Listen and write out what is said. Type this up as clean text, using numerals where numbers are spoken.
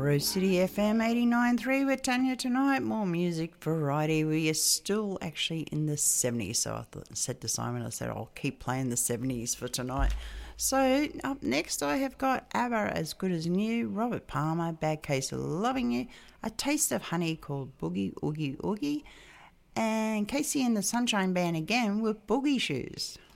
Rose City FM 89.3 with Tanya tonight. More music variety. We are still actually in the 70s. So I said to Simon, I said, I'll keep playing the 70s for tonight. So up next I have got ABBA, As Good As New, Robert Palmer, Bad Case of Loving You, A Taste of Honey called Boogie Oogie Oogie, and Casey and the Sunshine Band again with Boogie Shoes.